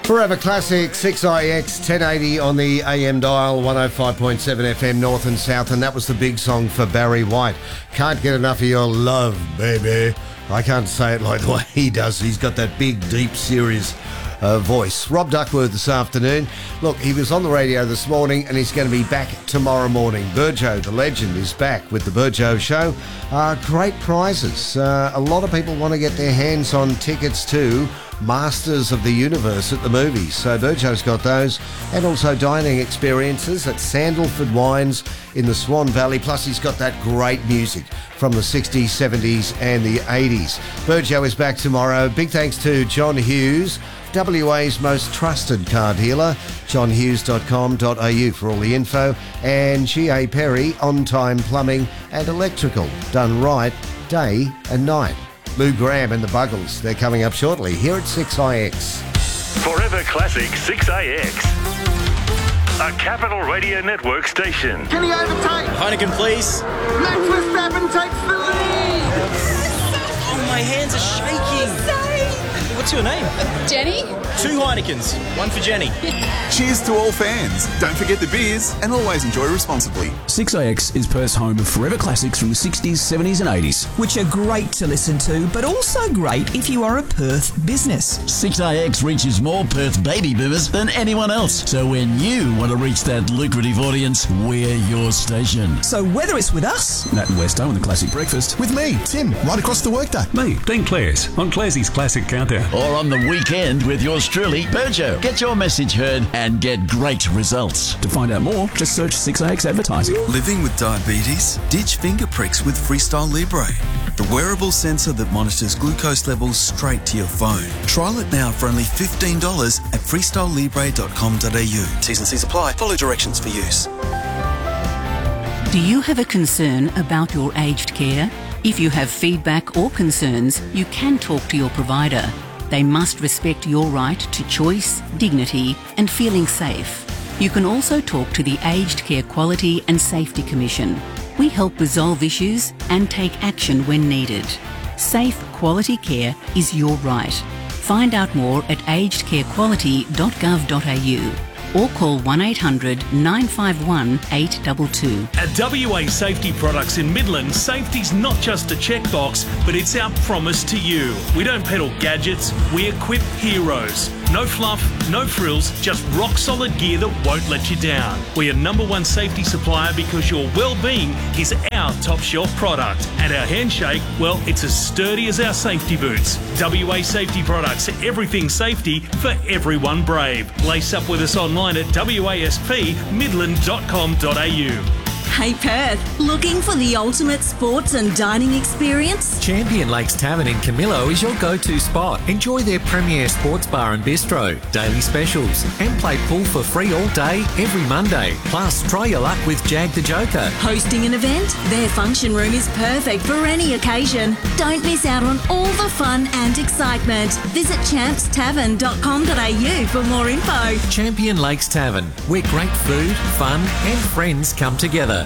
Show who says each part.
Speaker 1: Forever Classic, 6IX, 1080 on the AM dial, 105.7 FM North and South, and that was the big song for Barry White. Can't get enough of your love, baby. I can't say it like the way he does. He's got that big, deep, serious voice. Rob Duckworth this afternoon. Look, he was on the radio this morning and he's going to be back tomorrow morning. Burjo, the legend, is back with the Burjo Show. Great prizes. A lot of people want to get their hands on tickets to Masters of the Universe at the movies. So Burjo's got those, and also dining experiences at Sandalford Wines in the Swan Valley. Plus he's got that great music from the 60s, 70s and the 80s. Burjo is back tomorrow. Big thanks to John Hughes, WA's most trusted car dealer, johnhughes.com.au for all the info, and G.A. Perry, On Time Plumbing and Electrical, done right day and night. Lou Graham and the Buggles, they're coming up shortly here at 6IX.
Speaker 2: Forever Classic 6AX. A Capital Radio Network station.
Speaker 3: Can he overtake?
Speaker 4: Heineken, please.
Speaker 3: Max Verstappen takes the lead.
Speaker 4: Oh, my hands are shaking. What's your name?
Speaker 5: Jenny?
Speaker 4: 2 Heinekens, 1 for Jenny.
Speaker 6: Cheers to all fans. Don't forget the beers and always enjoy responsibly.
Speaker 7: 6AX is Perth's home of forever classics from the 60s, 70s and 80s.
Speaker 8: Which are great to listen to, but also great if you are a Perth business.
Speaker 9: 6AX reaches more Perth baby boomers than anyone else. So when you want to reach that lucrative audience, we're your station.
Speaker 8: So whether it's with us,
Speaker 7: Nat and Westo on the Classic Breakfast.
Speaker 10: With me, Tim, right across the workday.
Speaker 11: Me, Dean Clares, on Clarsey's Classic Countdown.
Speaker 9: Or on the weekend with yours truly, Burjo. Get your message heard and get great results.
Speaker 7: To find out more, just search 6AX Advertising.
Speaker 12: Living with diabetes? Ditch finger pricks with Freestyle Libre, the wearable sensor that monitors glucose levels straight to your phone. Trial it now for only $15 at freestylelibre.com.au. T's and C's apply. Follow directions for use.
Speaker 13: Do you have a concern about your aged care? If you have feedback or concerns, you can talk to your provider. They must respect your right to choice, dignity and feeling safe. You can also talk to the Aged Care Quality and Safety Commission. We help resolve issues and take action when needed. Safe, quality care is your right. Find out more at agedcarequality.gov.au or call 1800 951 822.
Speaker 14: At WA Safety Products in Midland, safety's not just a checkbox, but it's our promise to you. We don't peddle gadgets, we equip heroes. No fluff, no frills, just rock-solid gear that won't let you down. We're #1 safety supplier because your well-being is our top-shelf product. And our handshake, well, it's as sturdy as our safety boots. WA Safety Products, everything safety for everyone brave. Lace up with us online at waspmidland.com.au.
Speaker 15: Hey Perth, looking for the ultimate sports and dining experience?
Speaker 16: Champion Lakes Tavern in Camillo is your go-to spot. Enjoy their premier sports bar and bistro, daily specials, and play pool for free all day, every Monday. Plus, try your luck with Jag the Joker.
Speaker 15: Hosting an event? Their function room is perfect for any occasion. Don't miss out on all the fun and excitement. Visit champstavern.com.au for more info.
Speaker 16: Champion Lakes Tavern, where great food, fun, and friends come together.